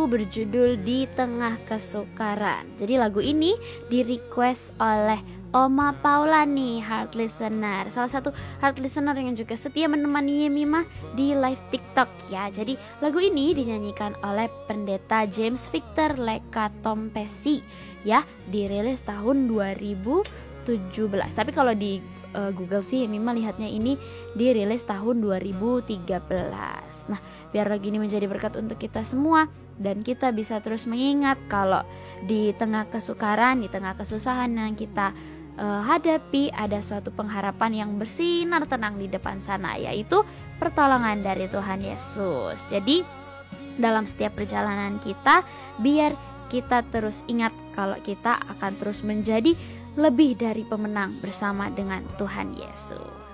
lagu berjudul Di Tengah Kesukaran. Jadi lagu ini di request oleh Oma Paula nih, heart listener. Salah satu heart listener yang juga setia menemani Yemima di live TikTok ya. Jadi lagu ini dinyanyikan oleh Pendeta James Victor Lekatompesi ya, dirilis tahun 2017. Tapi kalau di Google sih Yemima lihatnya ini dirilis tahun 2013. Nah, biar lagu ini menjadi berkat untuk kita semua dan kita bisa terus mengingat kalau di tengah kesukaran, di tengah kesusahan yang kita hadapi, ada suatu pengharapan yang bersinar tenang di depan sana, yaitu pertolongan dari Tuhan Yesus. Jadi dalam setiap perjalanan kita, biar kita terus ingat kalau kita akan terus menjadi lebih dari pemenang bersama dengan Tuhan Yesus.